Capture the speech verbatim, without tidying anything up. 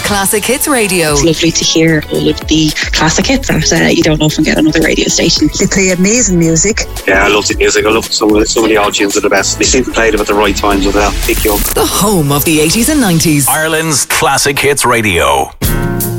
Classic Hits Radio. It's lovely to hear all of the classic hits that uh, you don't often get on other radio stations. They play amazing music. Yeah, I love the music. I love some of, some of the old tunes are the best. They seem to play them at the right times as well. Pick you up. The home of the eighties and nineties. Ireland's Classic Hits Radio.